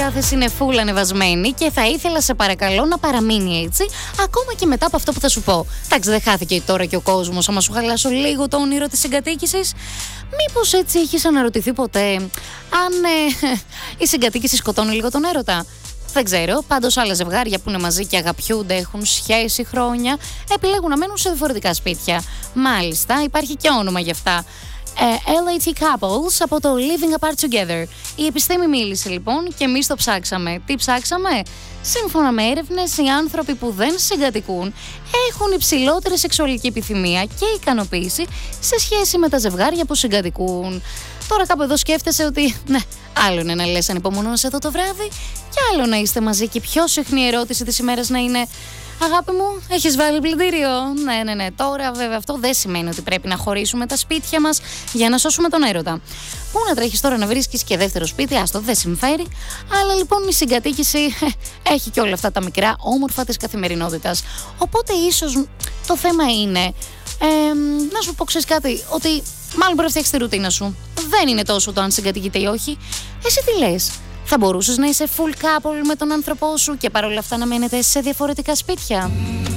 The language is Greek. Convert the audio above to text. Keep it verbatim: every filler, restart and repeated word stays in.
διάθεση είναι full ανεβασμένη και θα ήθελα, σε παρακαλώ, να παραμείνει έτσι, ακόμα και μετά από αυτό που θα σου πω. Εντάξει, δεν χάθηκε τώρα και ο κόσμος, άμα σου χαλάσω λίγο το όνειρο της συγκατοίκησης. Μήπως έτσι έχεις αναρωτηθεί ποτέ αν ε, η συγκατοίκηση σκοτώνει λίγο τον έρωτα? Δεν ξέρω, πάντως άλλα ζευγάρια που είναι μαζί και αγαπιούνται, έχουν σχέση χρόνια, επιλέγουν να μένουν σε διαφορετικά σπίτια. Μάλιστα, υπάρχει και όνομα γι' αυτά. ελ έι τι Couples από το Living Apart Together. Η επιστήμη μίλησε λοιπόν και εμείς το ψάξαμε. Τι ψάξαμε? Σύμφωνα με έρευνες, οι άνθρωποι που δεν συγκατοικούν έχουν υψηλότερη σεξουαλική επιθυμία και ικανοποίηση σε σχέση με τα ζευγάρια που συγκατοικούν. Τώρα κάπου εδώ σκέφτεσαι ότι, ναι, άλλο είναι να λες ανυπομονώς εδώ το βράδυ και άλλο να είστε μαζί και η πιο συχνή ερώτηση της ημέρας να είναι «Αγάπη μου, έχεις βάλει πλυντήριο?» Ναι, ναι, ναι. Τώρα βέβαια αυτό δεν σημαίνει ότι πρέπει να χωρίσουμε τα σπίτια μας για να σώσουμε τον έρωτα. Πού να τρέχεις τώρα να βρίσκεις και δεύτερο σπίτι? Άστο, δεν συμφέρει. Αλλά λοιπόν η συγκατοίκηση έχει και όλα αυτά τα μικρά όμορφα της καθημερινότητας. Οπότε ίσως το θέμα είναι, ε, να σου πω, ξέρεις κάτι, ότι μάλλον μπορεί να φτιάξεις τη ρουτίνα σου. Δεν είναι τόσο το αν συγκατοικείτε ή όχι. Εσύ τι λες? Θα μπορούσες να είσαι full couple με τον άνθρωπό σου και παρόλα αυτά να μένετε σε διαφορετικά σπίτια?